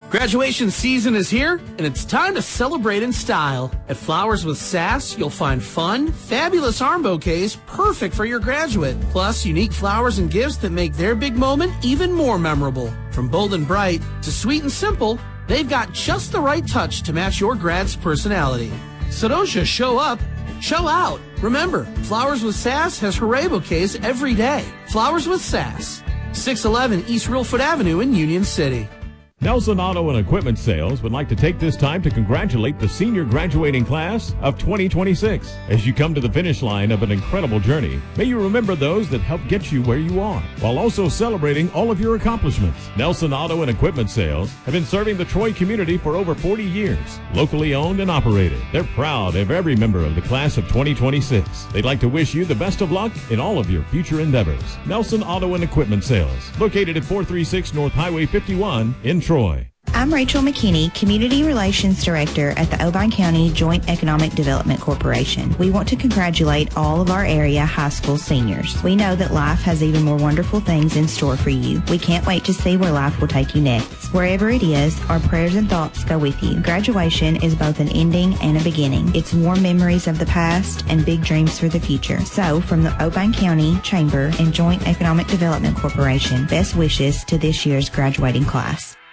Graduation season is here, and it's time to celebrate in style. At Flowers with Sass, you'll find fun, fabulous arm bouquets perfect for your graduate, plus unique flowers and gifts that make their big moment even more memorable. From bold and bright to sweet and simple, they've got just the right touch to match your grad's personality. So don't just show up, show out. Remember, Flowers with Sass has hooray bouquets every day. Flowers with Sass, 611 East Reelfoot Avenue in Union City. Nelson Auto and Equipment Sales would like to take this time to congratulate the senior graduating class of 2026. As you come to the finish line of an incredible journey, may you remember those that helped get you where you are, while also celebrating all of your accomplishments. Nelson Auto and Equipment Sales have been serving the Troy community for over 40 years, locally owned and operated. They're proud of every member of the class of 2026. They'd like to wish you the best of luck in all of your future endeavors. Nelson Auto and Equipment Sales, located at 436 North Highway 51 in Troy. I'm Rachel McKinney, Community Relations Director at the Obion County Joint Economic Development Corporation. We want to congratulate all of our area high school seniors. We know that life has even more wonderful things in store for you. We can't wait to see where life will take you next. Wherever it is, our prayers and thoughts go with you. Graduation is both an ending and a beginning. It's warm memories of the past and big dreams for the future. So, from the Obion County Chamber and Joint Economic Development Corporation, best wishes to this year's graduating class.